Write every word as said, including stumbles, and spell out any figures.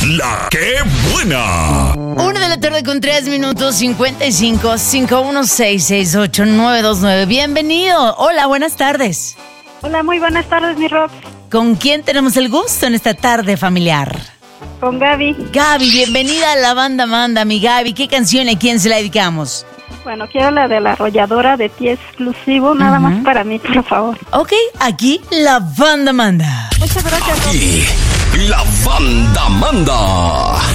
la que buena. Una de la tarde con tres minutos, cincuenta y cinco, cinco uno seis, seis ocho nueve dos nueve. Bienvenido. Hola, buenas tardes. Hola, muy buenas tardes, mi Rox. ¿Con quién tenemos el gusto en esta tarde familiar? Con Gaby. Gaby, bienvenida a la banda Manda, mi Gaby. ¿Qué canción y a quién se la dedicamos? Bueno, quiero la de La Arrolladora de Ti Exclusivo, nada uh-huh. más para mí, por favor. Ok, aquí la banda manda. Muchas gracias. Aquí la banda manda.